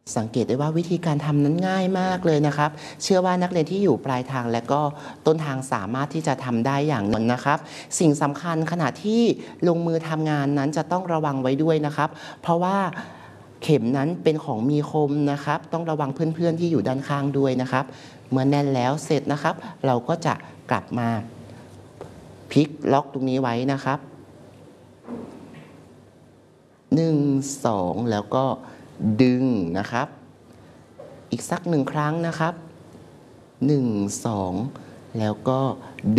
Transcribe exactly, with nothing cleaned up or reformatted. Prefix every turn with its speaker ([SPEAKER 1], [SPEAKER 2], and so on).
[SPEAKER 1] สังเกตได้ว่าวิธีการทำนั้นง่ายมากเลยนะครับเชื่อว่านักเรียนที่อยู่ปลายทางและก็ต้นทางสามารถที่จะทำได้อย่างนั้นนะครับสิ่งสำคัญขณะที่ลงมือทำงานนั้นจะต้องระวังไว้ด้วยนะครับเพราะว่าเข็มนั้นเป็นของมีคมนะครับต้องระวังเพื่อนๆที่อยู่ด้านข้างด้วยนะครับเมื่อแน่นแล้วเสร็จนะครับเราก็จะกลับมาพลิกล็อกตรงนี้ไว้นะครับหนึ่ง สองแล้วก็ดึงนะครับอีกสักหนึ่งครั้งนะครับหนึ่ง สองแล้วก็